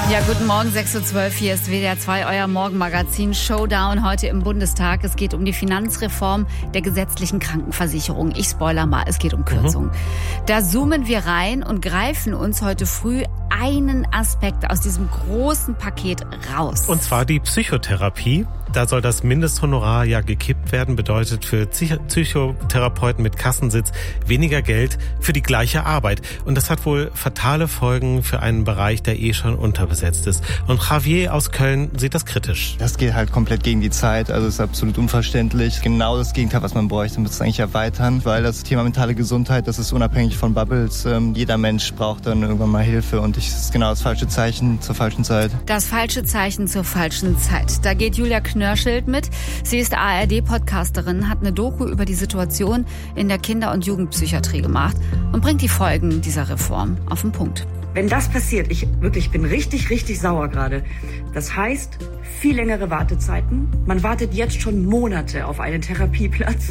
Ja, guten Morgen, 6.12 Uhr. Hier ist WDR 2, euer Morgenmagazin Showdown heute im Bundestag. Es geht um die Finanzreform der gesetzlichen Krankenversicherung. Ich spoiler mal, es geht um Kürzungen. Da zoomen wir rein und greifen uns heute früh einen Aspekt aus diesem großen Paket raus. Und zwar die Psychotherapie. Da soll das Mindesthonorar ja gekippt werden, bedeutet für Psychotherapeuten mit Kassensitz weniger Geld für die gleiche Arbeit. Und das hat wohl fatale Folgen für einen Bereich, der schon unterbesetzt ist. Und Javier aus Köln sieht das kritisch. Das geht halt komplett gegen die Zeit, also ist absolut unverständlich. Genau das Gegenteil, was man bräuchte, man muss es eigentlich erweitern, weil das Thema mentale Gesundheit, das ist unabhängig von Bubbles. Jeder Mensch braucht dann irgendwann mal Hilfe und es ist genau das falsche Zeichen zur falschen Zeit. Das falsche Zeichen zur falschen Zeit. Da geht Julia Knörschild mit. Sie ist ARD-Podcasterin, hat eine Doku über die Situation in der Kinder- und Jugendpsychiatrie gemacht und bringt die Folgen dieser Reform auf den Punkt. Wenn das passiert, ich bin richtig sauer gerade. Das heißt, viel längere Wartezeiten. Man wartet jetzt schon Monate auf einen Therapieplatz.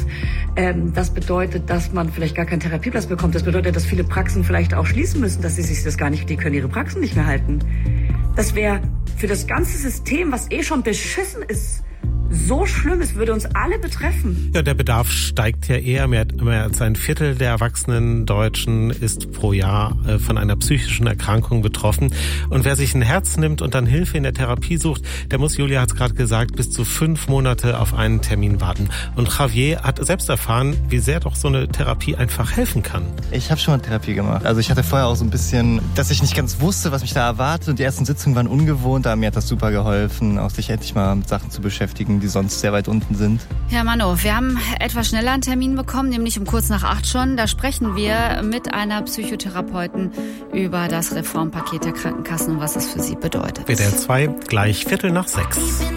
Das bedeutet, dass man vielleicht gar keinen Therapieplatz bekommt. Das bedeutet, dass viele Praxen vielleicht auch schließen müssen, dass sie sich das gar nicht, die können ihre Praxen nicht mehr halten. Das wäre für das ganze System, was schon beschissen ist, so schlimm, es würde uns alle betreffen. Ja, der Bedarf steigt ja eher. Mehr als ein Viertel der erwachsenen Deutschen ist pro Jahr von einer psychischen Erkrankung betroffen. Und wer sich ein Herz nimmt und dann Hilfe in der Therapie sucht, der muss, Julia hat es gerade gesagt, bis zu 5 Monate auf einen Termin warten. Und Javier hat selbst erfahren, wie sehr doch so eine Therapie einfach helfen kann. Ich habe schon mal Therapie gemacht. Also ich hatte vorher auch so ein bisschen, dass ich nicht ganz wusste, was mich da erwartet. Und die ersten Sitzungen waren ungewohnt, aber mir hat das super geholfen, auch sich endlich mal mit Sachen zu beschäftigen, die sonst sehr weit unten sind. Ja, Mano, wir haben etwas schneller einen Termin bekommen, nämlich um kurz nach 8 schon. Da sprechen wir mit einer Psychotherapeutin über das Reformpaket der Krankenkassen und was es für sie bedeutet. WDR 2, gleich 5:45.